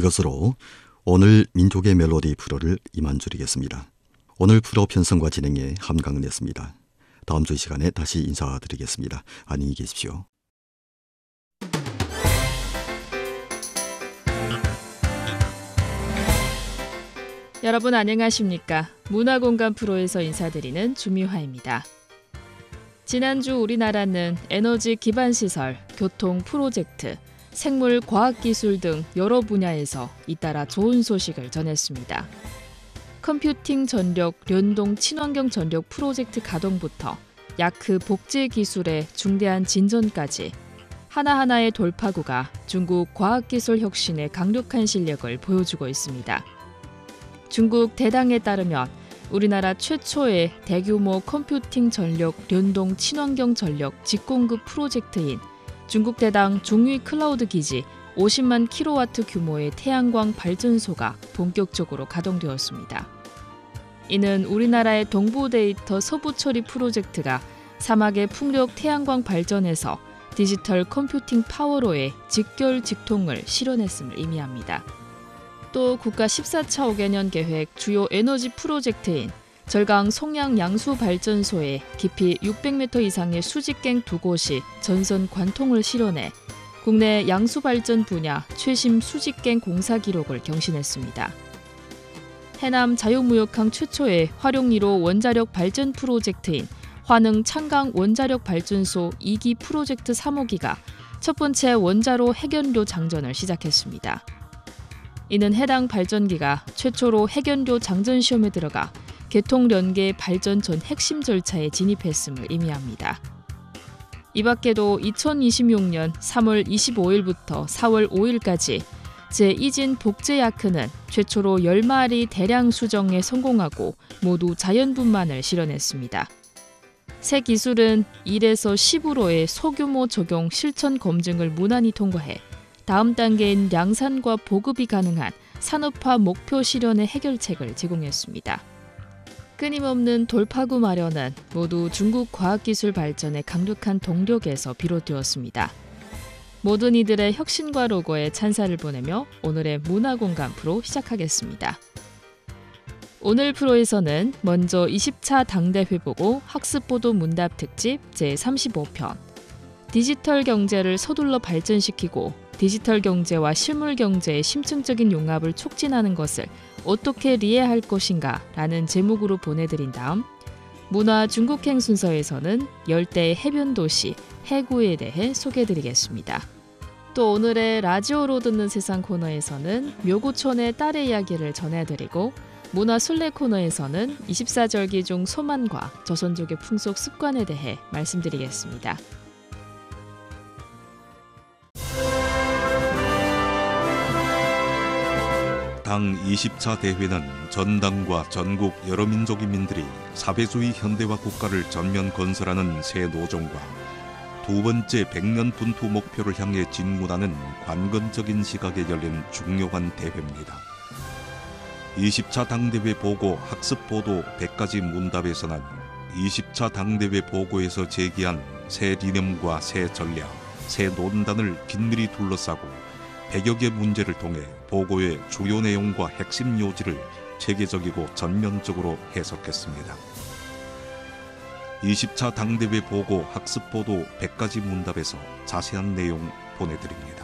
이것으로 오늘 민족의 멜로디 프로를 이만줄이겠습니다. 오늘 프로 편성과 진행에 함강은 했습니다. 다음 주 시간에 다시 인사드리겠습니다. 안녕히 계십시오. 여러분 안녕하십니까? 문화공간 프로에서 인사드리는 주미화입니다. 지난주 우리나라는 에너지 기반시설, 교통 프로젝트, 생물 과학기술 등 여러 분야에서 잇따라 좋은 소식을 전했습니다. 컴퓨팅 전력, 연동 친환경 전력 프로젝트 가동부터 야크 복제 기술의 중대한 진전까지 하나하나의 돌파구가 중국 과학기술 혁신의 강력한 실력을 보여주고 있습니다. 중국 대당에 따르면 우리나라 최초의 대규모 컴퓨팅 전력 연동 친환경 전력 직공급 프로젝트인 중국 대당 중위 클라우드 기지 50만 킬로와트 규모의 태양광 발전소가 본격적으로 가동되었습니다. 이는 우리나라의 동부 데이터 서부 처리 프로젝트가 사막의 풍력 태양광 발전에서 디지털 컴퓨팅 파워로의 직결 직통을 실현했음을 의미합니다. 또 국가 14차 5개년 계획 주요 에너지 프로젝트인 절강 송양 양수 발전소에 깊이 600m 이상의 수직갱 2곳이 전선 관통을 실현해 국내 양수 발전 분야 최신 수직갱 공사 기록을 경신했습니다. 해남 자유무역항 최초의 활용 1호 원자력 발전 프로젝트인 화능 창강 원자력 발전소 2기 프로젝트 3호기가 첫 번째 원자로 핵연료 장전을 시작했습니다. 이는 해당 발전기가 최초로 핵연료 장전 시험에 들어가 개통연계 발전 전 핵심 절차에 진입했음을 의미합니다. 이 밖에도 2026년 3월 25일부터 4월 5일까지 제2진 복제야크는 최초로 10마리 대량 수정에 성공하고 모두 자연분만을 실현했습니다. 새 기술은 1에서 10으로의 소규모 적용 실천 검증을 무난히 통과해 다음 단계인 양산과 보급이 가능한 산업화 목표 실현의 해결책을 제공했습니다. 끊임없는 돌파구 마련은 모두 중국 과학기술 발전의 강력한 동력에서 비롯되었습니다. 모든 이들의 혁신과 로고에 찬사를 보내며 오늘의 문화공간 프로 시작하겠습니다. 오늘 프로에서는 먼저 20차 당대회 보고 학습보도 문답 특집 제35편 디지털 경제를 서둘러 발전시키고 디지털 경제와 실물 경제의 심층적인 융합을 촉진하는 것을 어떻게 이해할 것인가 라는 제목으로 보내드린 다음 문화 중국행 순서에서는 열대 해변 도시 해구에 대해 소개해드리겠습니다. 또 오늘의 라디오로 듣는 세상 코너에서는 묘구촌의 딸의 이야기를 전해드리고 문화 순례 코너에서는 24절기 중 소만과 조선족의 풍속 습관에 대해 말씀드리겠습니다. 당 20차 대회는 전당과 전국 여러 민족인민들이 사회주의 현대화 국가를 전면 건설하는 새 노정과 두 번째 100년 분투 목표를 향해 진군하는 관건적인 시각에 열린 중요한 대회입니다. 20차 당대회 보고 학습보도 100가지 문답에서는 20차 당대회 보고에서 제기한 새理念과 새 전략, 새 논단을 긴밀히 둘러싸고 100여 개 문제를 통해 보고의 주요 내용과 핵심 요지를 체계적이고 전면적으로 해석했습니다. 20차 당대회 보고 학습보도 100가지 문답에서 자세한 내용 보내드립니다.